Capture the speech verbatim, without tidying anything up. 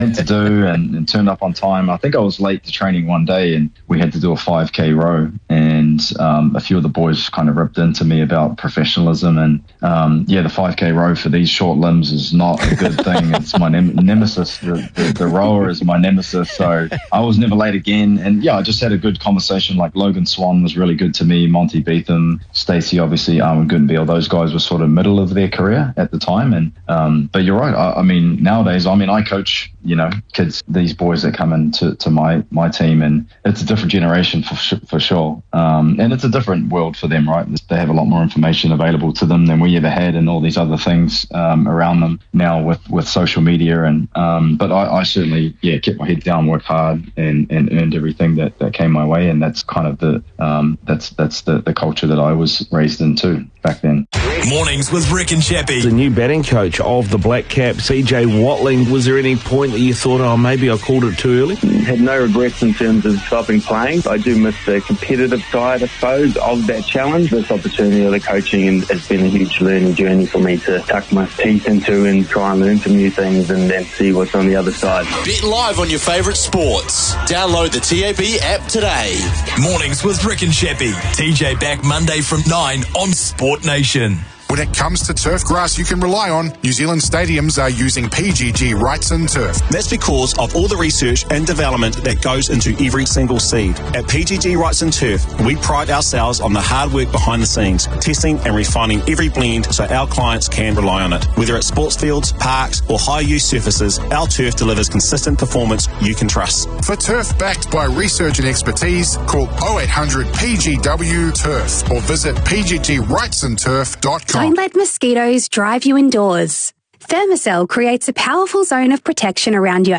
to do and, and turned up on time. I think I was late to training one day and we had to do a five K row, and um, a few of the boys kind of ripped into me about professionalism, and um, yeah, the five K row for these short limbs is not a good thing. It's my nem- nemesis. The, the, the rower is my nemesis, so I was never late again. And yeah, I just had a good conversation. Like Logan Swan was really good to me, Monty Beetham, Stacey, obviously, Arwen Gutenbeil. Those guys were sort of middle of their career at the time. And um, but you're right. I, I mean, nowadays, I mean, I coach, you know, kids, these boys that come into to my my team, and it's a different generation for for sure. Um, and it's a different world for them, right? They have a lot more information available to them than we ever had, and all these other things um, around them now with, with social media. And um, but I, I certainly, yeah, kept my head down, worked hard, and, and earned everything that, that came my way. And that's kind of the um, that's that's the, the culture that I was raised into back then. Mornings with Rick and Chappie. The new batting coach of the Black Caps, C J Watling. Was there any point that you thought, oh, maybe I called it too early? Had no regrets in terms of stopping playing. I do miss the competitive side, I suppose, of that challenge. This opportunity of the coaching has been a huge learning journey for me to tuck my teeth into and try and learn some new things and then see what's on the other side. Bet live on your favourite sports. Download the T A B app today. Mornings with Rick and Chappie. T J back Monday from nine on Sport Nation. When it comes to turf grass you can rely on, New Zealand stadiums are using P G G Wrightson Turf. That's because of all the research and development that goes into every single seed. At P G G Wrightson Turf, we pride ourselves on the hard work behind the scenes, testing and refining every blend so our clients can rely on it. Whether it's sports fields, parks or high-use surfaces, our turf delivers consistent performance you can trust. For turf backed by research and expertise, call oh eight hundred P G W Turf or visit p g g wrightson turf dot com. Don't let mosquitoes drive you indoors. Thermacell creates a powerful zone of protection around your